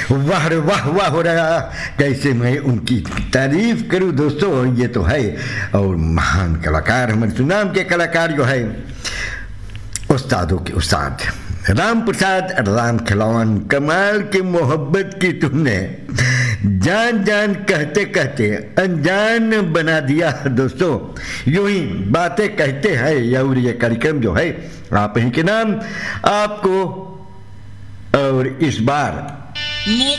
वाह रे वाह वाह हो रहा, कैसे मैं उनकी तारीफ करूं दोस्तों। ये तो है और महान कलाकार, हमारे सुनाम के कलाकार जो है, उस्तादों के उस्ताद राम प्रसाद राम खिलौन। कमाल की मोहब्बत की तुमने, जान जान कहते कहते अनजान बना दिया दोस्तों। यूं ही बातें कहते हैं और ये कार्यक्रम जो है आप ही के नाम आपको, और इस बार